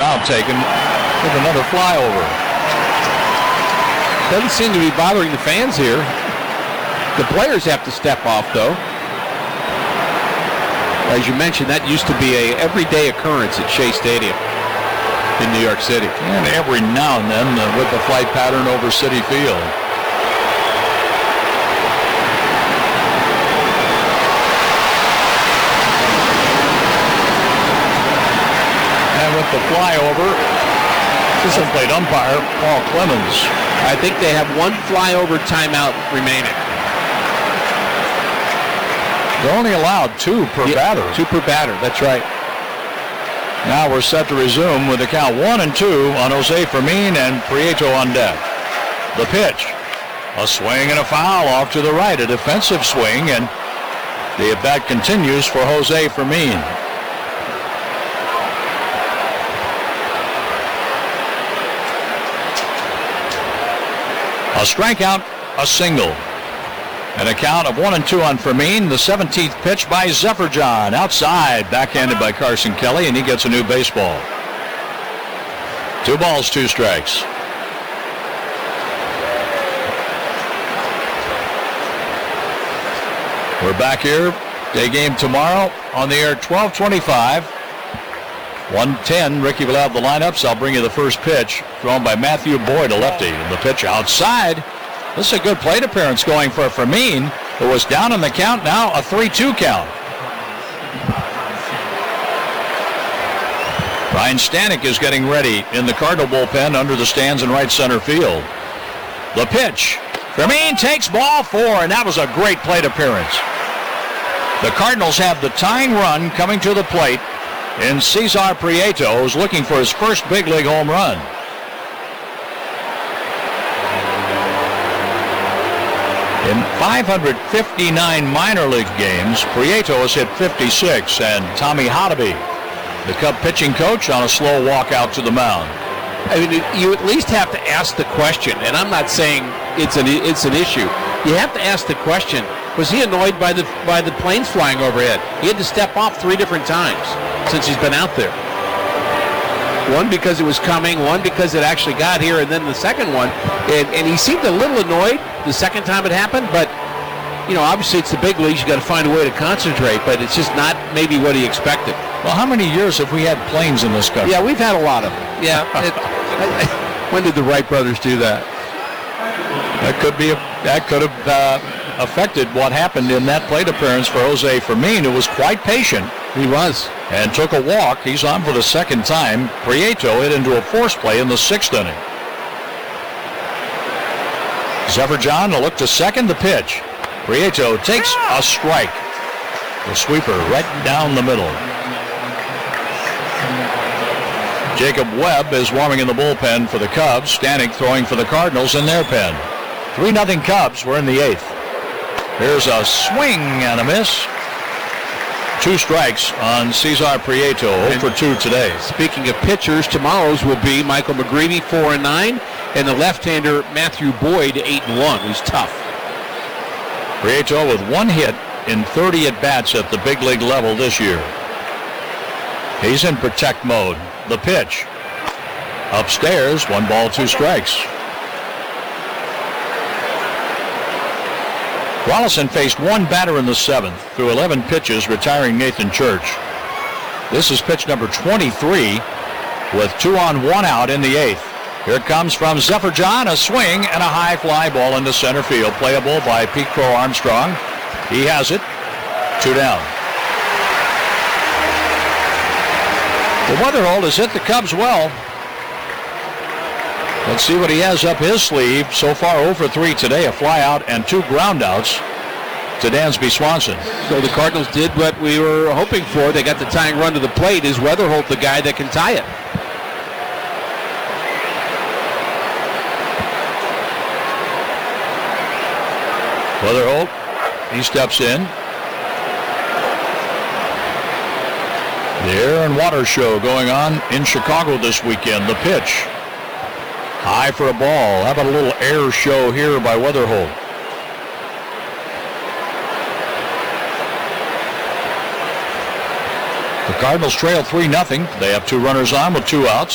Timeout taken with another flyover. Doesn't seem to be bothering the fans here. The players have to step off, though. As you mentioned, that used to be a everyday occurrence at Shea Stadium in New York City. And every now and then with the flight pattern over Citi Field. And with the flyover, assistant plate umpire Paul Clemens. I think they have one flyover timeout remaining. They're only allowed 2 per batter. 2 per batter, that's right. Now we're set to resume with the count 1-2 on Jose Fermin and Prieto on deck. The pitch, a swing and a foul off to the right, a defensive swing, and the at-bat continues for Jose Fermin. A strikeout, a single. And a count of 1-2 on Fermin. The 17th pitch by Zephyr-John. Outside, backhanded by Carson Kelly, and he gets a new baseball. 2 balls, 2 strikes. We're back here. Day game tomorrow on the air at 12:25. 1:10. Ricky will have the lineups. I'll bring you the first pitch. Thrown by Matthew Boyd, a lefty. And the pitch outside. This is a good plate appearance going for Fermin, who was down in the count, now a 3-2 count. Ryan Stanek is getting ready in the Cardinal bullpen under the stands in right center field. The pitch. Fermin takes ball 4, and that was a great plate appearance. The Cardinals have the tying run coming to the plate in Cesar Prieto, who's looking for his first big league home run. In 559 minor league games, Prieto has hit 56, and Tommy Hotaby, the Cub pitching coach, on a slow walk out to the mound. I mean, you at least have to ask the question, and I'm not saying it's an issue. You have to ask the question: was he annoyed by the planes flying overhead? He had to step off 3 different times since he's been out there. One because it was coming, one because it actually got here, and then the second one, and he seemed a little annoyed the second time it happened, but you know, obviously it's the big leagues, you got to find a way to concentrate, but it's just not maybe what he expected. Well, how many years have we had planes in this country? Yeah, we've had a lot of them. Yeah. When did the Wright brothers do that? That could have affected what happened in that plate appearance for Jose Fermin, who was quite patient. He was. And took a walk. He's on for the second time. Prieto hit into a force play in the 6th inning. Zephyr-John to look to second. The pitch. Prieto takes a strike. The sweeper right down the middle. Jacob Webb is warming in the bullpen for the Cubs. Stanek throwing for the Cardinals in their pen. 3-0 Cubs. We're in the 8th. Here's a swing and a miss. 2 strikes on Cesar Prieto. 0 for 2 today. Speaking of pitchers, tomorrow's will be Michael McGreevy, 4-9, and the left-hander Matthew Boyd, 8-1. He's tough. Prieto with 1 hit in 30 at-bats at the big league level this year. He's in protect mode. The pitch. Upstairs, 1 ball, 2 strikes. Rolison faced 1 batter in the 7th through 11 pitches, retiring Nathan Church. This is pitch number 23 with 2 on, 1 out in the 8th. Here comes from Zephyr-John, a swing and a high fly ball into center field. Playable by Pete Crow Armstrong. He has it. 2 down. The Weatherholt has hit the Cubs well. Let's see what he has up his sleeve. So far 0 for 3 today, a fly out and 2 ground outs to Dansby Swanson. So the Cardinals did what we were hoping for. They got the tying run to the plate. Is Weatherholt the guy that can tie it? Weatherholt, he steps in. The Air and Water Show going on in Chicago this weekend. The pitch. High for a ball. How about a little air show here by Weatherholt? The Cardinals trail 3-0. They have 2 runners on with 2 outs.